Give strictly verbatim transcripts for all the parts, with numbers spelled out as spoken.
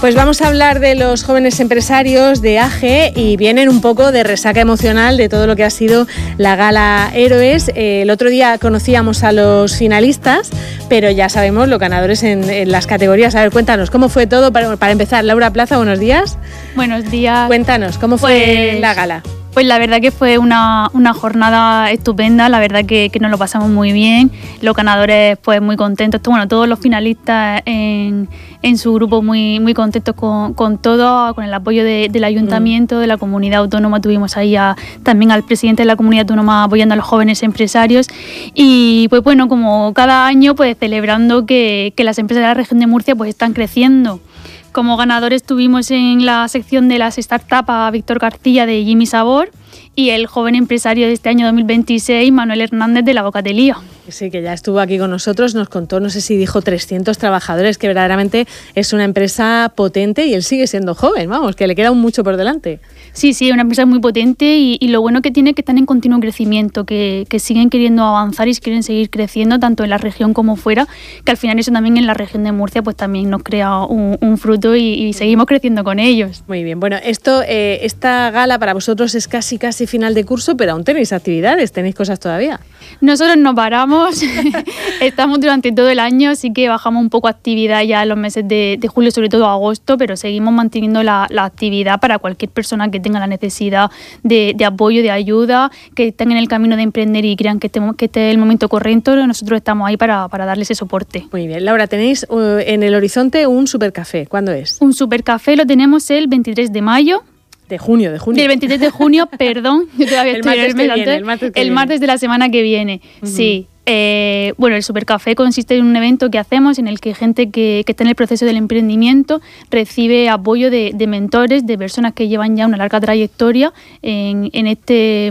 Pues vamos a hablar de los jóvenes empresarios de A G E y vienen un poco de resaca emocional de todo lo que ha sido la Gala Héroes. Eh, el otro día conocíamos a los finalistas, pero ya sabemos los ganadores en, en las categorías. A ver, cuéntanos, ¿cómo fue todo? Para, para empezar, Laura Plaza, buenos días. Buenos días. Cuéntanos, ¿cómo fue pues, la gala? Pues la verdad que fue una, una jornada estupenda, la verdad que, que nos lo pasamos muy bien, los ganadores pues muy contentos, bueno, todos los finalistas en, en su grupo muy, muy contentos con, con todo, con el apoyo de, del ayuntamiento, mm. de la comunidad autónoma, tuvimos ahí a, también al presidente de la comunidad autónoma apoyando a los jóvenes empresarios y pues bueno, como cada año pues celebrando que, que las empresas de la región de Murcia pues están creciendo. Como ganadores tuvimos en la sección de las startups a Víctor García de Jimmy Sabor y el joven empresario de este año dos mil veintiséis, Manuel Hernández de La Bocatelía. Sí, que ya estuvo aquí con nosotros, nos contó, no sé si dijo trescientos trabajadores, que verdaderamente es una empresa potente y él sigue siendo joven, vamos, que le queda mucho por delante. Sí, sí, una empresa muy potente y, y lo bueno que tiene es que están en continuo crecimiento, que, que siguen queriendo avanzar y quieren seguir creciendo tanto en la región como fuera, que al final eso también en la región de Murcia pues también nos crea un, un fruto y, y seguimos creciendo con ellos. Muy bien, bueno, esto, eh, esta gala para vosotros es casi casi final de curso, pero aún tenéis actividades, tenéis cosas todavía. Nosotros no paramos, estamos durante todo el año, así que bajamos un poco actividad ya en los meses de, de julio, sobre todo agosto, pero seguimos manteniendo la, la actividad para cualquier persona que tenga la necesidad de, de apoyo, de ayuda, que estén en el camino de emprender y crean que este, que este es el momento correcto. Nosotros estamos ahí para, para darles ese soporte. Muy bien, Laura, tenéis uh, en el horizonte un supercafé, ¿cuándo es? Un supercafé lo tenemos el veintitrés de mayo. De junio, de junio. Del veintitrés de junio, perdón. Yo todavía el, estoy martes en el, viene, el martes que El viene. martes de la semana que viene, uh-huh. sí. Eh, bueno, el Supercafé consiste en un evento que hacemos en el que gente que, que está en el proceso del emprendimiento recibe apoyo de, de mentores, de personas que llevan ya una larga trayectoria en, en este...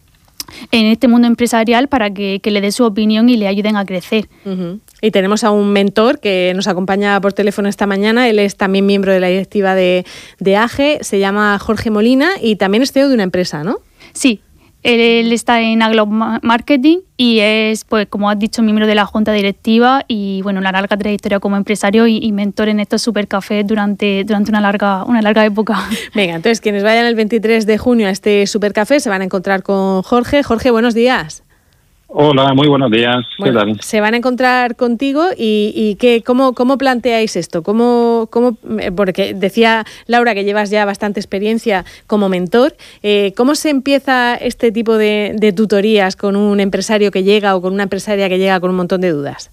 en este mundo empresarial para que, que le dé su opinión y le ayuden a crecer. Uh-huh. Y tenemos a un mentor que nos acompaña por teléfono esta mañana. Él es también miembro de la directiva de, de A G E, se llama Jorge Molina y también es C E O de una empresa, ¿no? Sí, él, él está en Aglob Marketing y es, pues como has dicho, miembro de la junta directiva y bueno, una larga trayectoria como empresario y, y mentor en estos supercafés durante, durante una larga, una larga época. Venga, entonces quienes vayan el veintitrés de junio a este supercafé se van a encontrar con Jorge. Jorge, buenos días. Hola, muy buenos días. Bueno, ¿qué tal? Se van a encontrar contigo y, y ¿qué, cómo, ¿cómo planteáis esto? ¿Cómo, cómo, porque decía Laura que llevas ya bastante experiencia como mentor. Eh, ¿Cómo se empieza este tipo de, de tutorías con un empresario que llega o con una empresaria que llega con un montón de dudas?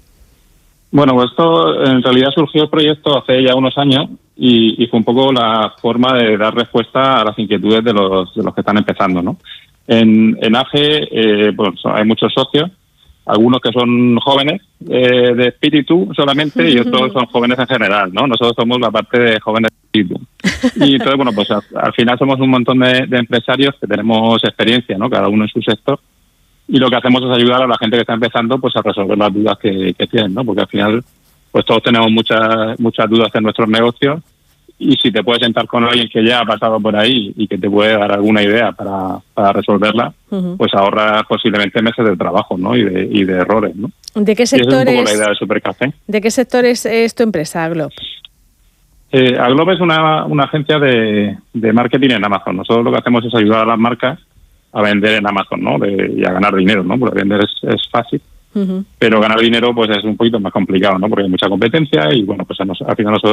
Bueno, pues esto en realidad surgió el proyecto hace ya unos años y, y fue un poco la forma de dar respuesta a las inquietudes de los, de los que están empezando, ¿no? En, en A G E eh, bueno, hay muchos socios, algunos que son jóvenes eh, de espíritu solamente y otros son jóvenes en general, ¿no? Nosotros somos la parte de jóvenes de espíritu. Y entonces, bueno, pues al, al final somos un montón de, de empresarios que tenemos experiencia, ¿no? Cada uno en su sector. Y lo que hacemos es ayudar a la gente que está empezando pues a resolver las dudas que, que tienen, ¿no? Porque al final pues todos tenemos muchas muchas dudas en nuestros negocios. Y si te puedes sentar con alguien que ya ha pasado por ahí y que te puede dar alguna idea para, para resolverla, uh-huh. pues ahorras posiblemente meses de trabajo, ¿no? Y de, y de errores, ¿no? ¿De qué sector es un poco es, la idea del Supercafé. ¿De qué sector es, es tu empresa, Aglob? Eh, Aglob es una, una agencia de, de marketing en Amazon. Nosotros lo que hacemos es ayudar a las marcas a vender en Amazon, ¿no? De, y a ganar dinero, ¿no? Porque vender es, es fácil. Uh-huh. Pero ganar dinero pues es un poquito más complicado, ¿no? Porque hay mucha competencia y bueno, pues al final nosotros